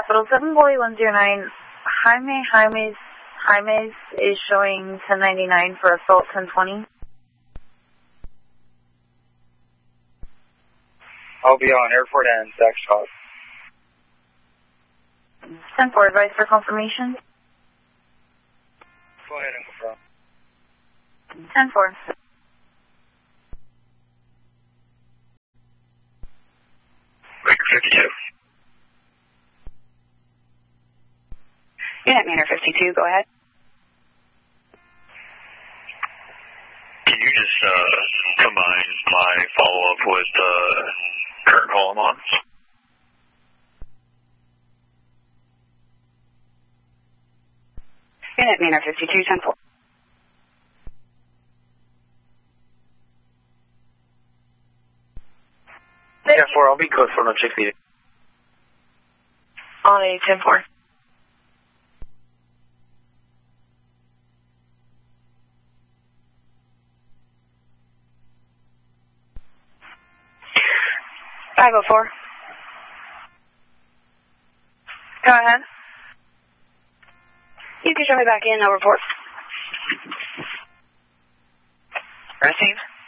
Capital 7 Boy 109. Jaime's is showing 1099 for assault 1020. I'll be on airport and Foxtrot. 10-4, advice for confirmation. Go ahead and confirm. 10-4. Maker 52. Unit Manor 52, go ahead. Can you just combine my follow-up with current call I'm on? Unit Manor 52, 10-4. Yeah, 4, I'll be code for no check lead. On a 10-4. .504. Go ahead. You can show me back in, I'll report. Receive.